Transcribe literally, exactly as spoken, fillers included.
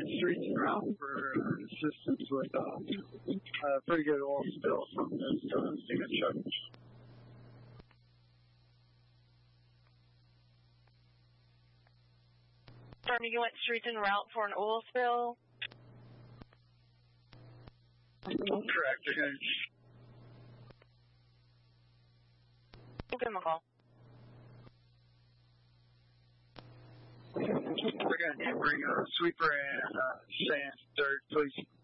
streets and route for uh, assistance with uh, a pretty good oil spill from this uh, cement truck. Affirming, you went streets en route for an oil spill? Correct. Okay. We'll give him a call. We're going to bring a sweeper and uh, sand, dirt, please.